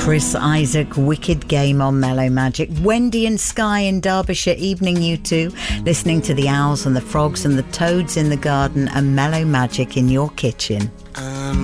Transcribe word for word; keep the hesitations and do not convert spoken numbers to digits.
Chris Isaak, Wicked Game on Mellow Magic. Wendy and Sky in Derbyshire, evening you two. Listening to the owls and the frogs and the toads in the garden and Mellow Magic in your kitchen. Uh.